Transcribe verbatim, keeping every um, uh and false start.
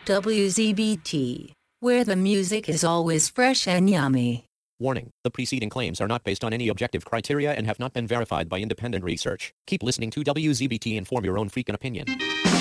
W Z B T, where the music is always fresh and yummy. Warning, the preceding claims are not based on any objective criteria and have not been verified by independent research. Keep listening to W Z B T and form your own freaking opinion.